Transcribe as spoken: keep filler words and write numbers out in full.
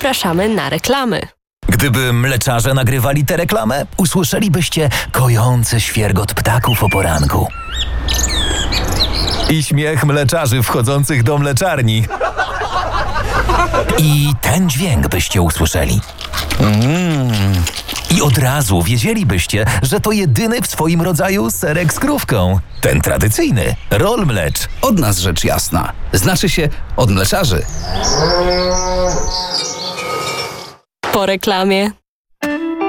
zapraszamy na reklamy. Gdyby mleczarze nagrywali tę reklamę, usłyszelibyście kojący świergot ptaków o poranku. I śmiech mleczarzy wchodzących do mleczarni. I ten dźwięk byście usłyszeli. Mm. I od razu wiedzielibyście, że to jedyny w swoim rodzaju serek z krówką. Ten tradycyjny, Roll Mlecz. Od nas rzecz jasna. Znaczy się od mleczarzy. Po reklamie.